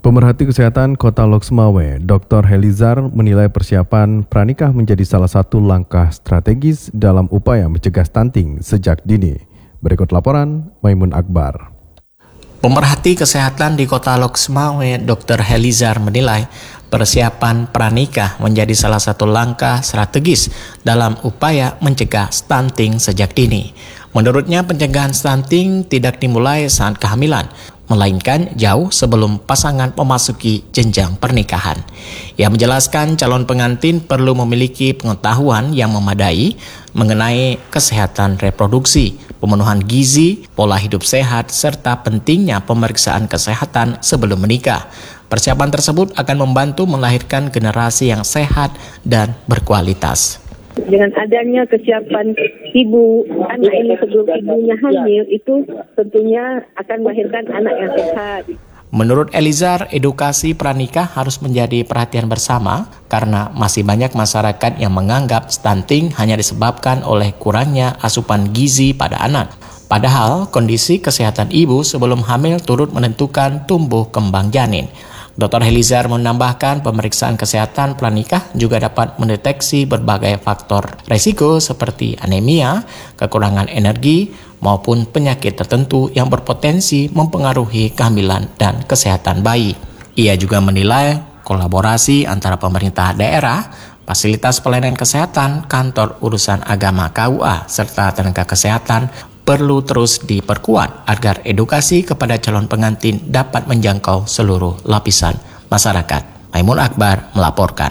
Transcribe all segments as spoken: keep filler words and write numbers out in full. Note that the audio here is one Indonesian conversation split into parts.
Pemerhati Kesehatan Kota Loksmawe, doktor Helizar menilai persiapan pranikah menjadi salah satu langkah strategis dalam upaya mencegah stunting sejak dini. Berikut laporan Maimun Akbar. Pemerhati Kesehatan di Kota Loksmawe, doktor Helizar menilai persiapan pranikah menjadi salah satu langkah strategis dalam upaya mencegah stunting sejak dini. Menurutnya, pencegahan stunting tidak dimulai saat kehamilan, melainkan jauh sebelum pasangan memasuki jenjang pernikahan. Ia menjelaskan calon pengantin perlu memiliki pengetahuan yang memadai mengenai kesehatan reproduksi, pemenuhan gizi, pola hidup sehat, serta pentingnya pemeriksaan kesehatan sebelum menikah. Persiapan tersebut akan membantu melahirkan generasi yang sehat dan berkualitas. Dengan adanya kesiapan ibu anak ini sebelum ibunya hamil, itu tentunya akan melahirkan anak yang sehat. Menurut Elizar, edukasi pranikah harus menjadi perhatian bersama karena masih banyak masyarakat yang menganggap stunting hanya disebabkan oleh kurangnya asupan gizi pada anak. Padahal kondisi kesehatan ibu sebelum hamil turut menentukan tumbuh kembang janin. doktor Helizar menambahkan pemeriksaan kesehatan pranikah juga dapat mendeteksi berbagai faktor risiko seperti anemia, kekurangan energi, maupun penyakit tertentu yang berpotensi mempengaruhi kehamilan dan kesehatan bayi. Ia juga menilai kolaborasi antara pemerintah daerah, fasilitas pelayanan kesehatan, kantor urusan agama K U A, serta tenaga kesehatan perlu terus diperkuat agar edukasi kepada calon pengantin dapat menjangkau seluruh lapisan masyarakat. Maimun Akbar melaporkan.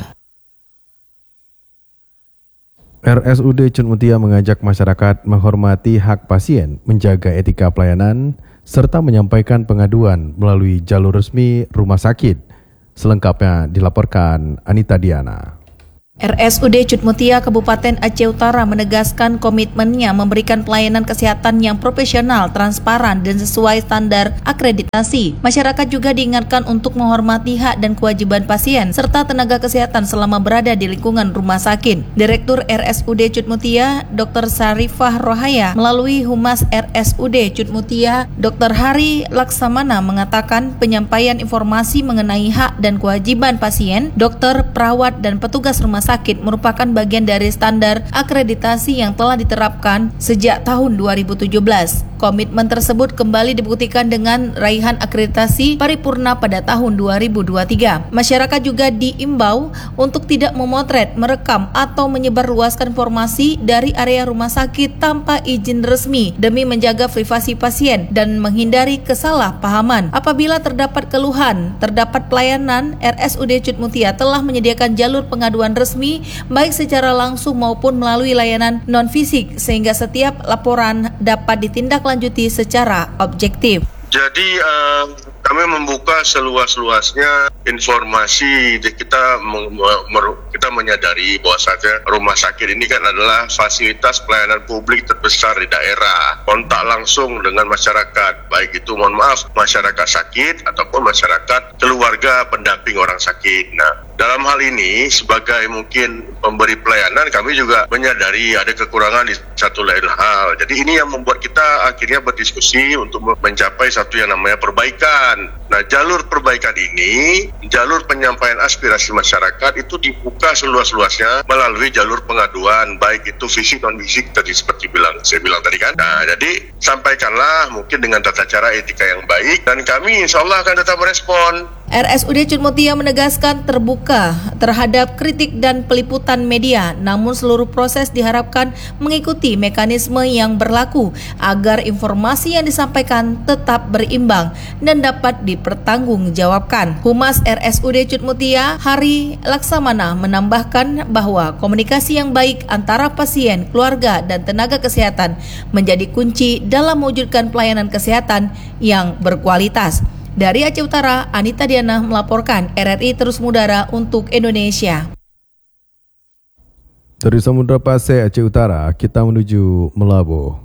R S U D Cut Mutia mengajak masyarakat menghormati hak pasien, menjaga etika pelayanan, serta menyampaikan pengaduan melalui jalur resmi rumah sakit. Selengkapnya dilaporkan Anita Diana. R S U D Cut Mutia Kabupaten Aceh Utara menegaskan komitmennya memberikan pelayanan kesehatan yang profesional, transparan, dan sesuai standar akreditasi. Masyarakat juga diingatkan untuk menghormati hak dan kewajiban pasien serta tenaga kesehatan selama berada di lingkungan rumah sakit. Direktur R S U D Cut Mutia, doktor Sarifah Rohaya, melalui Humas R S U D Cut Mutia, doktor Hari Laksamana mengatakan penyampaian informasi mengenai hak dan kewajiban pasien, dokter, perawat, dan petugas rumah sakit merupakan bagian dari standar akreditasi yang telah diterapkan sejak tahun dua ribu tujuh belas. Komitmen tersebut kembali dibuktikan dengan raihan akreditasi paripurna pada tahun dua ribu dua puluh tiga. Masyarakat juga diimbau untuk tidak memotret, merekam, atau menyebarluaskan informasi dari area rumah sakit tanpa izin resmi demi menjaga privasi pasien dan menghindari kesalahpahaman. Apabila terdapat keluhan, terdapat pelayanan, R S U D Cut Mutia telah menyediakan jalur pengaduan resmi baik secara langsung maupun melalui layanan non-fisik sehingga setiap laporan dapat ditindaklanjuti secara objektif. Jadi uh, kami membuka seluas-luasnya informasi. Kita kita menyadari bahwasanya rumah sakit ini kan adalah fasilitas pelayanan publik terbesar di daerah. Kontak langsung dengan masyarakat, baik itu mohon maaf masyarakat sakit ataupun masyarakat keluarga pendamping orang sakit. Nah, dalam hal ini sebagai mungkin pemberi pelayanan kami juga menyadari ada kekurangan di satu lain hal. Jadi ini yang membuat kita akhirnya berdiskusi untuk mencapai satu yang namanya perbaikan. Nah, jalur perbaikan ini, jalur penyampaian aspirasi masyarakat itu dibuka seluas-luasnya melalui jalur pengaduan, baik itu fisik non fisik tadi seperti bilang saya bilang tadi kan. Nah, jadi sampaikanlah mungkin dengan tata cara etika yang baik dan kami insya Allah akan tetap merespon. R S U D Cut Mutia menegaskan terbuka terhadap kritik dan peliputan media, namun seluruh proses diharapkan mengikuti mekanisme yang berlaku agar informasi yang disampaikan tetap berimbang dan dapat dipertanggungjawabkan. Humas R S U D Cut Mutia, Hari Laksamana, menambahkan bahwa komunikasi yang baik antara pasien, keluarga, dan tenaga kesehatan menjadi kunci dalam mewujudkan pelayanan kesehatan yang berkualitas. Dari Aceh Utara, Anita Diana melaporkan. R R I terus mengudara untuk Indonesia. Dari Samudra Pasai, Aceh Utara, kita menuju Melabuh.